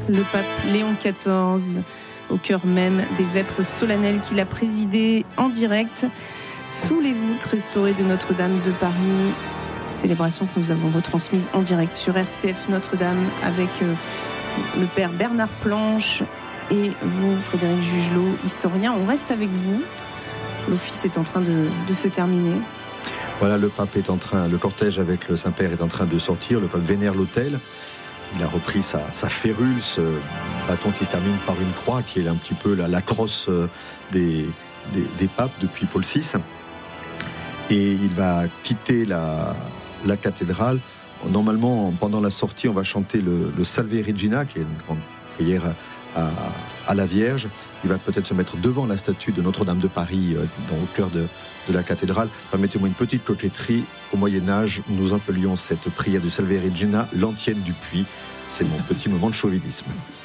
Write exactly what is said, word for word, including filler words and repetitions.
le pape Léon quatorze, au cœur même des vêpres solennelles qu'il a présidées en direct sous les voûtes restaurées de Notre-Dame de Paris. Célébration que nous avons retransmise en direct sur R C F Notre-Dame avec euh, le père Bernard Planche et vous, Frédéric Jugelot, historien. On reste avec vous. L'office est en train de, de se terminer. Voilà, le pape est en train, le cortège avec le Saint-Père est en train de sortir. Le pape vénère l'autel. Il a repris sa, sa férule, ce bâton qui se termine par une croix, qui est un petit peu la, la crosse des, des, des papes depuis Paul six. Et il va quitter la, la cathédrale. Normalement, pendant la sortie, on va chanter le, le Salve Regina, qui est une grande prière à, à la Vierge. Il va peut-être se mettre devant la statue de Notre-Dame de Paris, dans le cœur de, de la cathédrale. Permettez-moi une petite coquetterie. Au Moyen-Âge, nous appelions cette prière du Salve Regina l'antienne du puits. C'est mon petit moment de chauvinisme.